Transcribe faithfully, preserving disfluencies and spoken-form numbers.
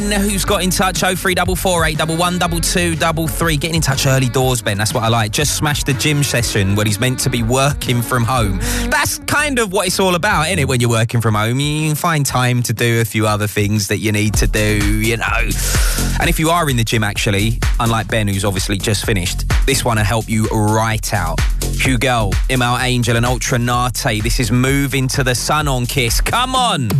Who's got in touch? oh three four four eight one one two two three three. Getting in touch early doors, Ben. That's what I like. Just smashed the gym session when he's meant to be working from home. That's kind of what it's all about, isn't it? When you're working from home, you can find time to do a few other things that you need to do, you know. And if you are in the gym, actually, unlike Ben, who's obviously just finished, this one will help you right out. Hugo, Imal Angel and Ultra Nate. This is Move Into the Sun on Kiss. Come on.